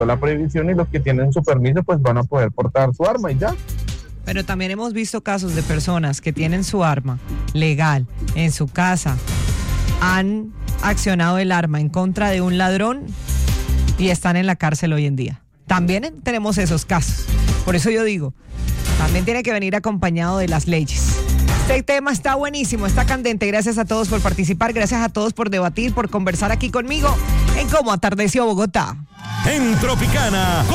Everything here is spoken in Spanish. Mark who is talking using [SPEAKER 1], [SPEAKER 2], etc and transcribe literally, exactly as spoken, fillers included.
[SPEAKER 1] la prohibición y los que tienen su permiso pues van a poder portar su arma y ya.
[SPEAKER 2] Pero también hemos visto casos de personas que tienen su arma legal en su casa, han accionado el arma en contra de un ladrón y están en la cárcel hoy en día. También tenemos esos casos. Por eso yo digo, también tiene que venir acompañado de las leyes. Este tema está buenísimo, está candente. Gracias a todos por participar, gracias a todos por debatir, por conversar aquí conmigo en Cómo Atardeció Bogotá.
[SPEAKER 3] En Tropicana.